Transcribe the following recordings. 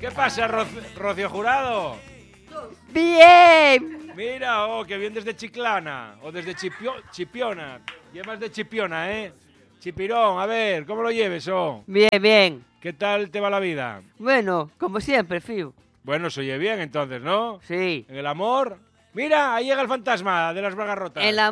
¿Qué pasa, Rocío Jurado? ¡Bien! Mira, que bien desde Chiclana, o desde Chipiona. Llevas de Chipiona, ¿eh? Chipirón, a ver, ¿cómo lo lleves, Bien, bien. ¿Qué tal te va la vida? Bueno, como siempre, Fiu. Bueno, se oye bien entonces, ¿no? Sí. En el amor... Mira, ahí llega el fantasma de las bragas rotas. El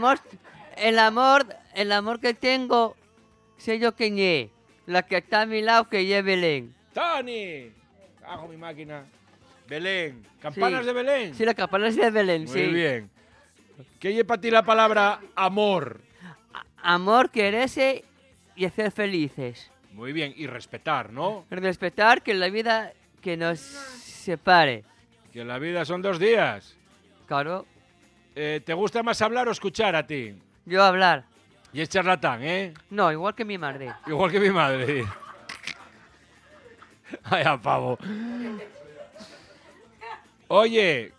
amor que tengo, sé yo quién es. La que está a mi lado, que es Belén. ¡Tony! Hago mi máquina. Belén. ¿Campanas Sí. de Belén? Sí, la campana es de Belén, Muy sí. bien. ¿Qué lleva para ti la palabra amor? Amor, quererse y hacer felices. Muy bien, y respetar, ¿no? Respetar que la vida que nos separe. Que la vida son 2 días. Claro, ¿Te gusta más hablar o escuchar a ti? yo hablar. Y es charlatán, ¿eh? No, igual que mi madre. Igual que mi madre. Ay, a pavo. Oye,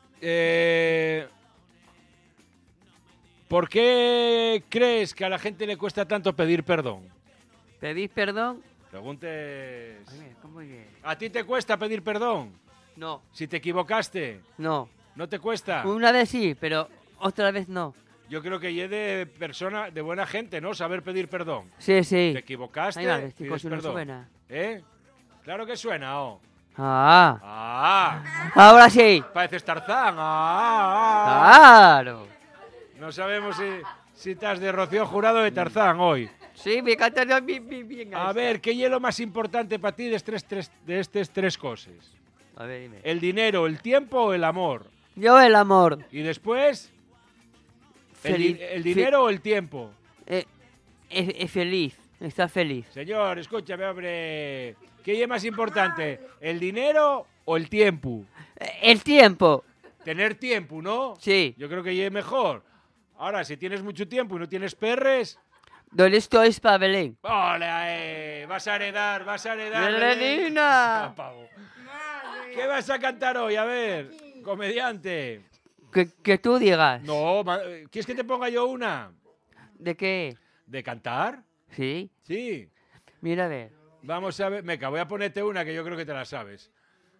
¿por qué crees que a la gente le cuesta tanto pedir perdón? ¿Pedís perdón? Preguntes... Ay, mira, ¿cómo es? ¿A ti te cuesta pedir perdón? No, Si te equivocaste, no. ¿no te cuesta? Una vez sí, pero otra vez no. Yo creo que es de persona, de buena gente, ¿no? Saber pedir perdón. Sí, sí. Te equivocaste, Ay, madre, este pides coche no perdón. suena. ¿Eh? Claro que suena, Ah, ¡Ah! ahora sí. Pareces Tarzán. ¡Ah! Claro. No sabemos si estás de Rocío Jurado o de Tarzán hoy. Sí, me encanta bien. A ver, ¿qué es lo más importante para ti de estas 3 cosas? A ver, dime. ¿El dinero, el tiempo o el amor? Yo el amor. Y después, Feliz. ¿el dinero o el tiempo? Es feliz. Está feliz. Señor, escúchame, hombre. ¿Qué es más importante, el dinero o el tiempo? El tiempo. Tener tiempo, ¿no? Sí. Yo creo que es mejor. Ahora, si tienes mucho tiempo y no tienes perres... ¿Dónde estoy para Belén? ¡Ole! Vas a heredar. ¡Belenina! Ah, pavo. ¿Qué vas a cantar hoy? A ver, comediante. Que tú digas. No, ¿quieres que te ponga yo una? ¿De qué? ¿De cantar? Sí. Sí. Mira a ver. Vamos a ver. Meca, voy a ponerte una que yo creo que te la sabes.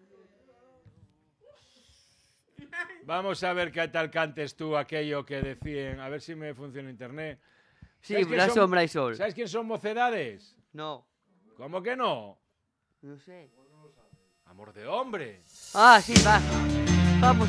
Vamos a ver qué tal cantes tú aquello que decían. A ver si me funciona internet. Sí, ¿Sabes quién la son- sombra y sol. ¿Sabes quién son Mocedades? No. ¿Cómo que no? No sé. Amor de hombre. Ah, sí, va. Vamos.